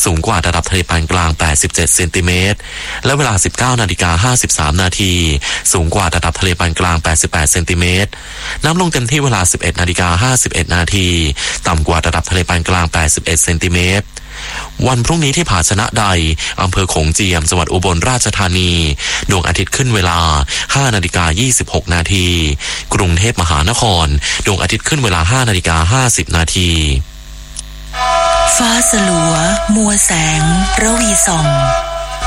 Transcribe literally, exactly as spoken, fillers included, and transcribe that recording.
สูงกว่าระดับทะเลปานกลางแปดสิบเจ็ดเซนติเมตรและเวลา สิบเก้านาฬิกาห้าสิบสามนาทีสูงกว่าระดับทะเลปานกลางแปดสิบแปดเซนติเมตรน้ำลงเต็มที่เวลา สิบเอ็ดนาฬิกาห้าสิบเอ็ดนาทีต่ำกว่าระดับทะเลปานกลางแปดสิบเอ็ดเซนติเมตรวันพรุ่งนี้ที่ผาชนะใดอำเภอโขงเจียมจังหวัดอุบลราชธานีดวงอาทิตย์ขึ้นเวลา ห้านาฬิกายี่สิบหกนาทีกรุงเทพมหานครดวงอาทิตย์ขึ้นเวลา ห้านาฬิกาห้าสิบนาทีฟ้าสลัวมัวแสงระวีส่อง